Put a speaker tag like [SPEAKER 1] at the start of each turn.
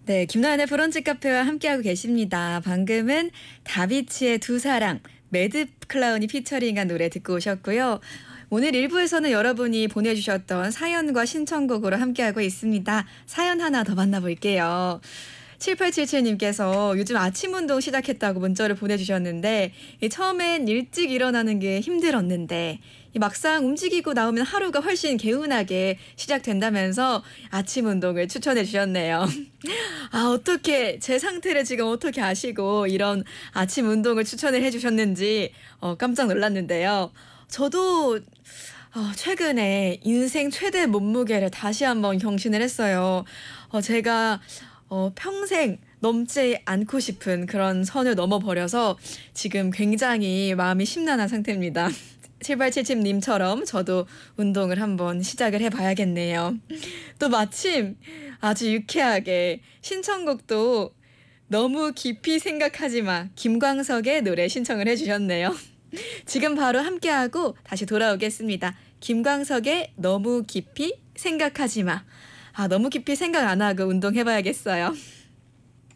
[SPEAKER 1] 네, 김나연의 브런치 카페와 함께하고 계십니다. 방금은 다비치의 두 사랑, 매드 클라운이 피처링한 노래 듣고 오셨고요. 오늘 1부에서는 여러분이 보내주셨던 사연과 신청곡으로 함께하고 있습니다. 사연 하나 더 만나볼게요. 7877님께서 요즘 아침 운동 시작했다고 문자를 보내주셨는데 처음엔 일찍 일어나는 게 힘들었는데 막상 움직이고 나오면 하루가 훨씬 개운하게 시작된다면서 아침 운동을 추천해 주셨네요. 아, 어떻게 제 상태를 지금 어떻게 아시고 이런 아침 운동을 추천을 해 주셨는지 깜짝 놀랐는데요. 저도 최근에 인생 최대 몸무게를 다시 한번 경신을 했어요. 제가 평생 넘지 않고 싶은 그런 선을 넘어버려서 지금 굉장히 마음이 심란한 상태입니다. 7877님처럼 저도 운동을 한번 시작을 해봐야겠네요. 또 마침 아주 유쾌하게 신청곡도 너무 깊이 생각하지 마. 김광석의 노래 신청을 해주셨네요. 지금 바로 함께하고 다시 돌아오겠습니다. 김광석의 너무 깊이 생각하지 마. 아, 너무 깊이 생각 안 하고 운동해봐야겠어요.